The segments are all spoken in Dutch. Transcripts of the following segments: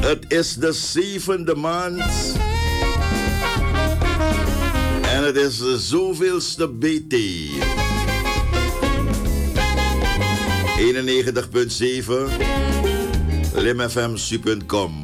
Het is de 7e maand. En het is de zoveelste BT. 91.7 limfmsu.com.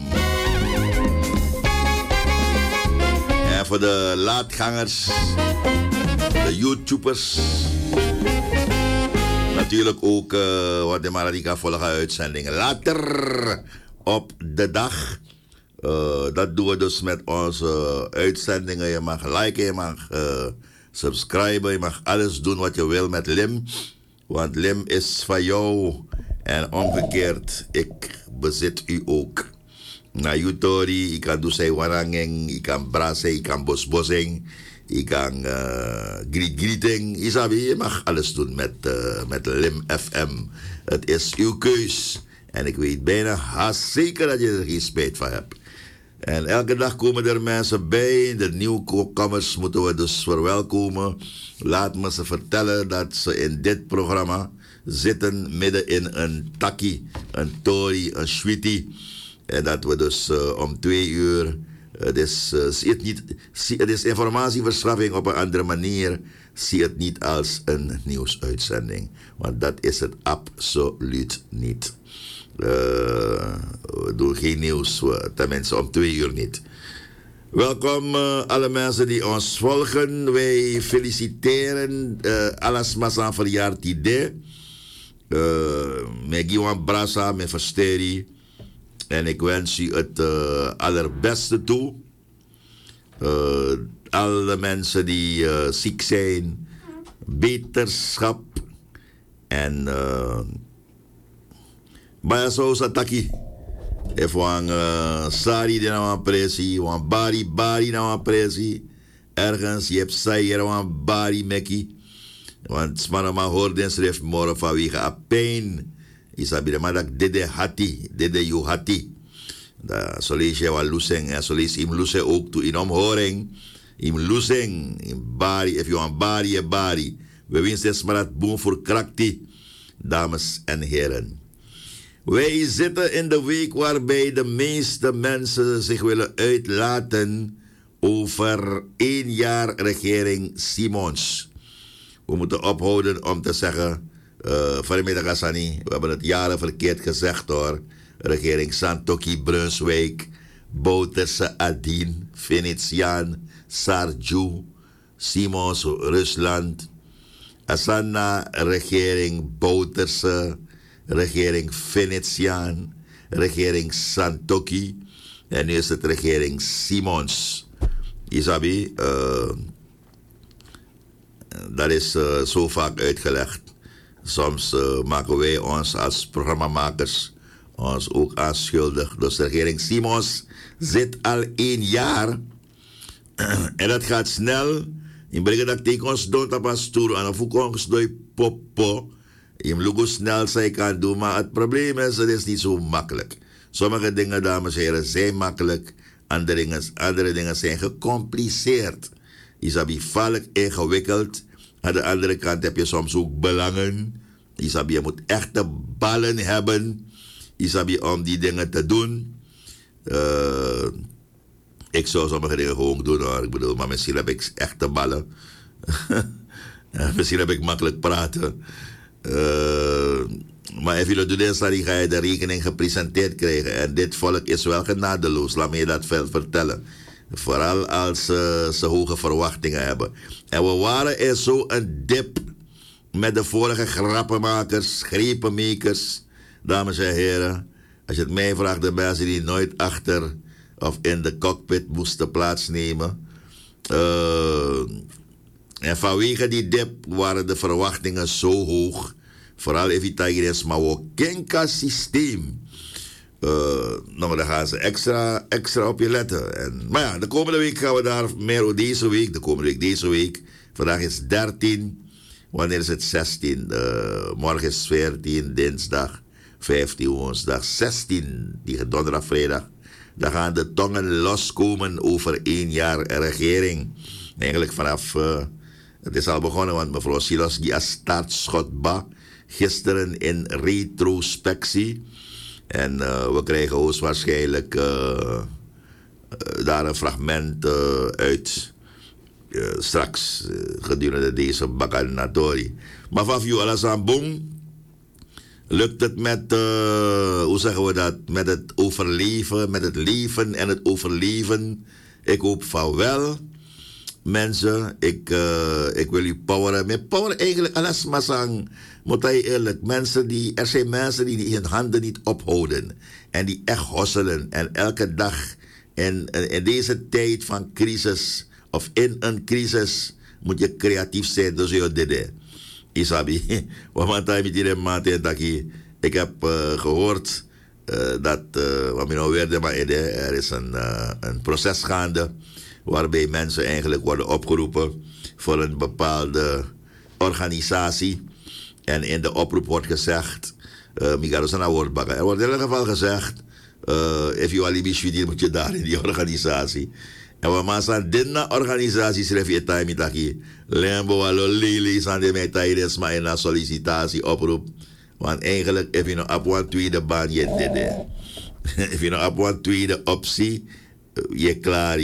En voor de laatgangers, de YouTubers, natuurlijk ook wat de Maradika volgen uitzendingen later op de dag. Dat doen we dus met onze uitzendingen. Je mag liken, je mag subscriben, je mag alles doen wat je wil met Lim. Want Lim is van jou en omgekeerd, ik bezit u ook. Na Yutori, ik kan doen zij warangeng, ik kan brassen, ik kan bosbossing, ik kan greeting. Isabi, je mag alles doen met Lim FM. Het is uw keus. En ik weet bijna haast zeker dat je er geen spijt van hebt. En elke dag komen er mensen bij. De nieuwkomers moeten we dus verwelkomen. Laat me ze vertellen dat ze in dit programma zitten midden in een takkie, een tori, een sweetie. En dat we dus om 2 uur... Het is informatieverschaffing op een andere manier. Zie het niet als een nieuwsuitzending. Want dat is het absoluut niet. We doen geen nieuws, tenminste om 2 uur niet. Welkom alle mensen die ons volgen. Wij feliciteren alles massa verjaardag. Met Giwan Brasa, met Versteri. En ik wens u het allerbeste toe. Alle mensen die ziek zijn, beterschap. En Baya so sataki. If wan sari de na wan presi, wan bari na wan presi. Ergens, je hebt saïer wan bari meki. Want smanama hoorden schreef morgen vanwege a pijn. Isabi de madak dede hati, dede you hati. Da solis je wa luseng, en solis im luse ook toe in omhoring. Im luseng, in bari, if you wan bari, je bari. We winsten smarat boom voor krakti. Dames en heren. Wij zitten in de week waarbij de meeste mensen zich willen uitlaten over 1 jaar regering Simons. We moeten ophouden om te zeggen, vanmiddag Asani, we hebben het jaren verkeerd gezegd hoor. Regering Santoki, Brunswijk, Bouterse, Adin, Venetiaan, Sarju, Simons, Rusland. Asana, regering Bouterse, regering Venetiaan, regering Santoki en nu is het regering Simons. Isabi, dat is zo vaak uitgelegd. Soms maken wij ons als programmamakers ons ook aanschuldig. Dus de regering Simons zit al 1 jaar en dat gaat snel. In brengen dat tegen ons dood op een stoel en dan ons door popo. Je moet snel zijn kan doen, maar het probleem is, het is niet zo makkelijk. Sommige dingen, dames en heren, zijn makkelijk. Andere dingen zijn gecompliceerd. Isabi, valk ingewikkeld. Aan de andere kant heb je soms ook belangen. Isabi, je moet echte ballen hebben. Isabi, om die dingen te doen. Ik zou sommige dingen gewoon doen hoor. Ik bedoel, maar misschien heb ik echte ballen. Misschien heb ik makkelijk praten. Maar als je dat doet, dan ga je de rekening gepresenteerd krijgen. En dit volk is wel genadeloos, laat me je dat vertellen. Vooral als ze hoge verwachtingen hebben. En we waren in zo'n dip met de vorige grappenmakers, grepenmakers. Dames en heren, als je het mij vraagt, de mensen die nooit achter of in de cockpit moesten plaatsnemen. En vanwege die dip waren de verwachtingen zo hoog. Vooral even Italiaans, maar ook geen systeem. Nou, dan gaan ze extra op je letten. Maar ja, de komende week gaan we daar meer over deze week. Vandaag is 13. Wanneer is het 16? Morgen is 14, dinsdag 15, woensdag 16. Die donderdag, vrijdag. Dan gaan de tongen loskomen over 1 jaar regering. Eigenlijk vanaf... het is al begonnen, want mevrouw Silos die als startschot gisteren in retrospectie. En we krijgen hoogstwaarschijnlijk daar een fragment uit straks gedurende deze Bakanatori. Maar van jou Alasambong lukt het met, hoe zeggen we dat, met het overleven, met het leven en het overleven. Ik hoop van wel. Mensen, ik wil u poweren. Met power eigenlijk, alles maar zeggen, moet hij eerlijk. Er zijn mensen die hun handen niet ophouden. En die echt hosselen. En elke dag in deze tijd van crisis, of in een crisis, moet je creatief zijn. Dus je dit. Isabi, ik heb gehoord dat, wat we nou weer maar er is een proces gaande waarbij mensen eigenlijk worden opgeroepen voor een bepaalde organisatie. En in de oproep wordt gezegd, er wordt in ieder geval gezegd, if you alibi shwidi, moet je daar in die organisatie. En we maken dit organisatie schrijf je tijd met taki. Lembo alo lili san de met tijdens maar in een sollicitatie oproep. Want eigenlijk, if je nou op een tweede baan je dit. If je nou op een tweede optie je klaar.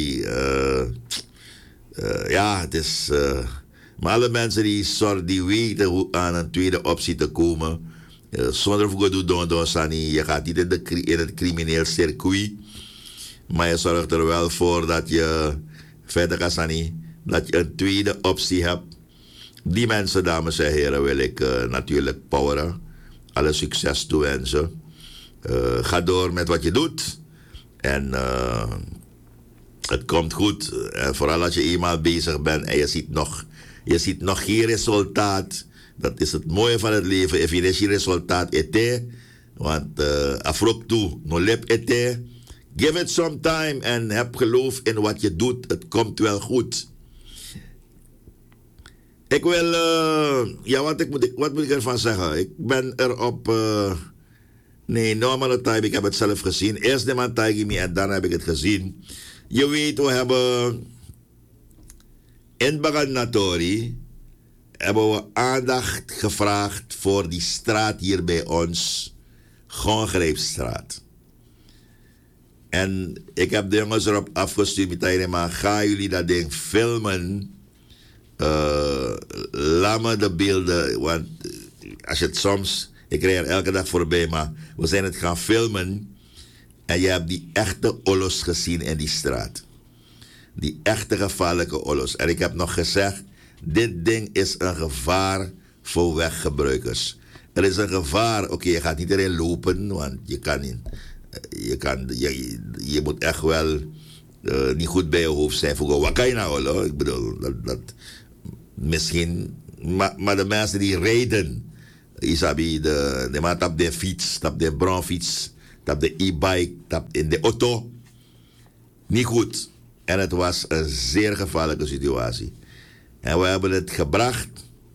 Ja, het is. Maar alle mensen die weten hoe aan een tweede optie te komen. Zonder voor te doen, Sani. Je gaat niet in het crimineel circuit. Maar je zorgt er wel voor dat je verder gaat, Sani. Dat je een tweede optie hebt. Die mensen, dames en heren, wil ik natuurlijk poweren. Alle succes toewensen. Ga door met wat je doet. En het komt goed. Vooral als je eenmaal bezig bent en je ziet nog geen resultaat. Dat is het mooie van het leven. If je geen resultaat ete. Want afrok toe, no lep ete. Give it some time en heb geloof in wat je doet. Het komt wel goed. Ik wil, ja, wat moet ik ervan zeggen? Ik ben er op, nee, normaal time, ik heb het zelf gezien. Eerst de man me en dan heb ik het gezien. Je weet, we hebben in Baganatori hebben we aandacht gevraagd voor die straat hier bij ons, Gongreepstraat. En ik heb de jongens erop afgestuurd met maar gaan jullie dat ding filmen? Laat me de beelden, want als je het soms, ik rij er elke dag voorbij, maar we zijn het gaan filmen en je hebt die echte olos gezien in die straat. Die echte gevaarlijke olos. En ik heb nog gezegd, dit ding is een gevaar voor weggebruikers. Er is een gevaar, oké, je gaat niet erin lopen, want je kan niet. Je moet echt wel niet goed bij je hoofd zijn. Voor wat kan je nou, hoor? Ik bedoel, dat misschien. Maar de mensen die rijden, Isabi, de man tap de fiets, tap de brandfiets, tap de e-bike, tap in de auto. Niet goed. En het was een zeer gevaarlijke situatie. En we hebben het gebracht.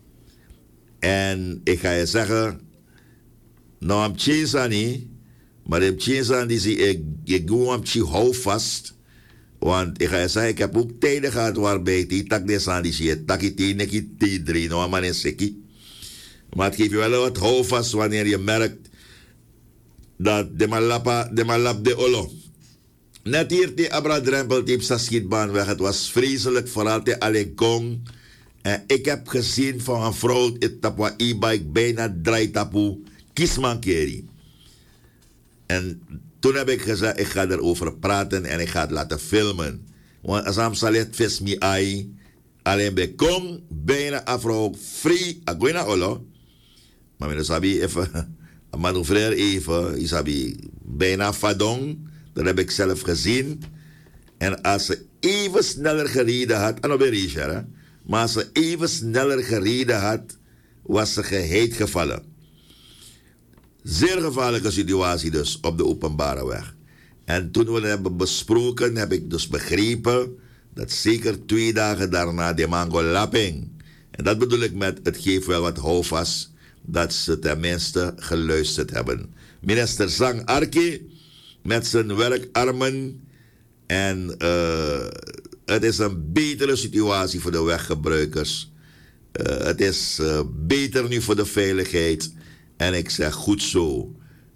En ik ga je zeggen, nou am Chinsani, maar de Chinsani die zie ik doe am Chi hou vast. Want ik ga je zeggen, ik heb ook tijden gehad waarbij die tak de san die zie taki die neki die drie, nou man in seki. Maar het geeft je wel wat hou vast wanneer je merkt dat de malap de olo. Net hier die Abra Drempel die op schietbaanweg. Het was vreselijk, vooral de Alekong. En ik heb gezien van een vrouw, het tapwa e-bike, bijna draait tapu, kiesmankeri. En toen heb ik gezegd, ik ga erover praten en ik ga het laten filmen. Want als ik zal het vis mi ai, alleen bij kom, bijna afro, free, aguina olo. Maar meneer Sabi, even, manoeuvreer even, Isabi, bijna fadong. Dat heb ik zelf gezien. En als ze even sneller gereden had, en op een Richard, maar als ze even sneller gereden had, was ze geheid gevallen. Zeer gevaarlijke situatie dus op de openbare weg. En toen we het hebben besproken, heb ik dus begrepen dat zeker 2 dagen daarna de mango lapping. En dat bedoel ik met het geeft wel wat houvast dat ze tenminste geluisterd hebben. Minister Sang Arki met zijn werkarmen. En het is een betere situatie voor de weggebruikers. Het is beter nu voor de veiligheid. En ik zeg goed zo.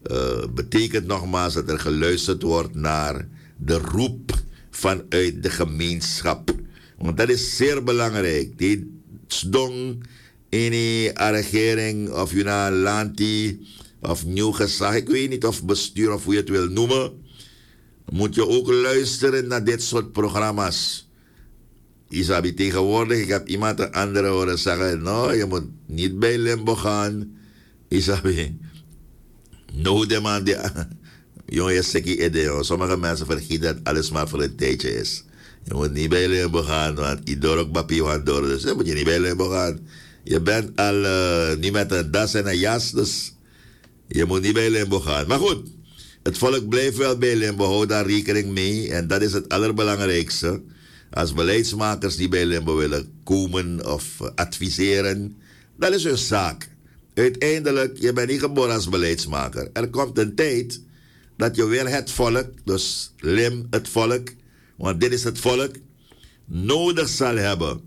betekent nogmaals dat er geluisterd wordt naar de roep vanuit de gemeenschap. Want dat is zeer belangrijk. Die stong in de regering of je naar lanti of nieuw gezag, ik weet niet of bestuur of hoe je het wil noemen, moet je ook luisteren naar dit soort programma's. Isabi, tegenwoordig, ik heb iemand een andere horen zeggen, nou, je moet niet bij Limbo gaan. Isabi, no de man, jongen, je zegt idee. Sommige mensen vergeten dat alles maar voor een tijdje is. Je moet niet bij Limbo gaan, want ieder ook papier want door. Dus dan moet je niet bij Limbo gaan. Je bent al niet met een das en een jas, dus je moet niet bij Limbo gaan. Maar goed, het volk blijft wel bij Limbo, hou daar rekening mee. En dat is het allerbelangrijkste. Als beleidsmakers die bij Limbo willen komen of adviseren, dat is hun zaak. Uiteindelijk, je bent niet geboren als beleidsmaker. Er komt een tijd dat je weer het volk, dus Lim, het volk, want dit is het volk, nodig zal hebben.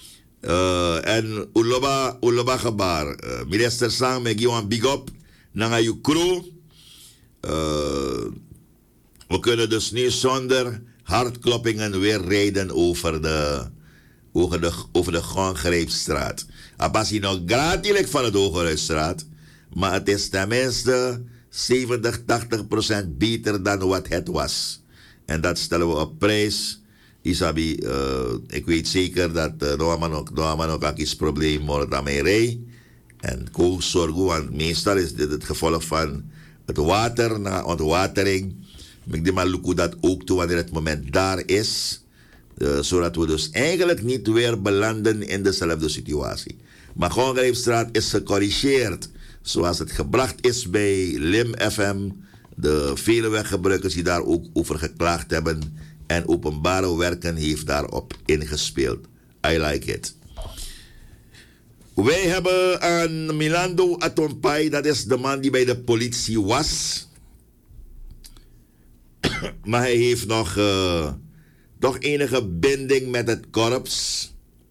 En uloba gebaar. Minister Sang, me give een big up naar je crew. We kunnen dus nu zonder hartkloppingen weer rijden over de Gongreepstraat. Abassi nog gratis van het Hogerhuisstraat, maar het is tenminste 70-80% beter dan wat het was. En dat stellen we op prijs. Isabi, ik weet zeker dat nog een probleem wordt aan mijn rij. En kool zorgen, want meestal is dit het gevolg van het water na ontwatering. Ik denk maar Luku dat ook toe wanneer het moment daar is. Zodat we dus eigenlijk niet weer belanden in dezelfde situatie. Maar Gongreepstraat is gecorrigeerd. Zoals het gebracht is bij Lim FM. De vele weggebruikers die daar ook over geklaagd hebben. En openbare werken heeft daarop ingespeeld. I like it. Wij hebben aan Milando Atompai, dat is de man die bij de politie was. Maar hij heeft nog toch enige binding met het korps.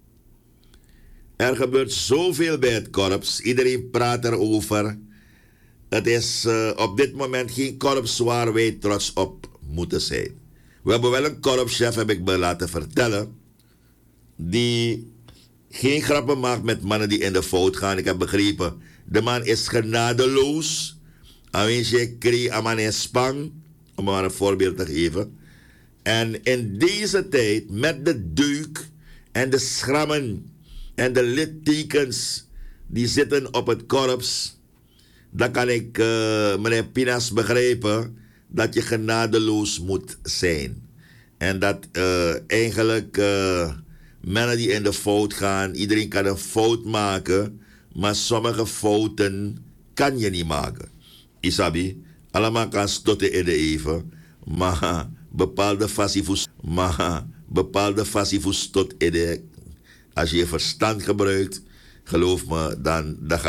Er gebeurt zoveel bij het korps. Iedereen praat erover. Het is op dit moment geen korps waar wij trots op moeten zijn. We hebben wel een korpschef, heb ik me laten vertellen, die geen grappen maakt met mannen die in de fout gaan. Ik heb begrepen, de man is genadeloos. Alleen kri aman is spang, om maar een voorbeeld te geven. En in deze tijd, met de deuk en de schrammen en de littekens die zitten op het korps, dan kan ik meneer Pinas begrijpen dat je genadeloos moet zijn. En dat eigenlijk mannen die in de fout gaan, iedereen kan een fout maken, maar sommige fouten kan je niet maken. Isabi, allemaal kan stotten in de even, maar bepaalde fascifus tot in de, als je je verstand gebruikt, geloof me, dan gaat